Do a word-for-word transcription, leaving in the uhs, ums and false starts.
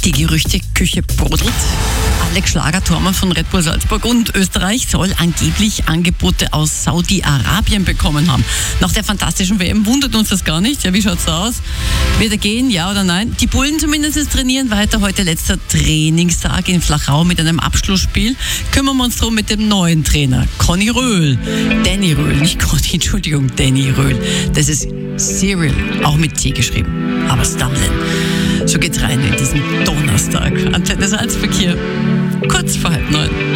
Die Gerüchteküche brodelt. Alex Schlager-Thormann von Red Bull Salzburg und Österreich soll angeblich Angebote aus Saudi-Arabien bekommen haben. Nach der fantastischen W M wundert uns das gar nicht. Ja, wie schaut's da aus? Wird er gehen, ja oder nein? Die Bullen zumindest trainieren weiter. Heute letzter Trainingstag in Flachau mit einem Abschlussspiel. Kümmern wir uns drum mit dem neuen Trainer, Conny Röhl. Danny Röhl, nicht Conny, Entschuldigung, Danny Röhl. Das ist Serial, auch mit T geschrieben, aber Stammeln. So geht's rein in diesen Donnerstag. Antenne Salzburg hier, kurz vor halb neun.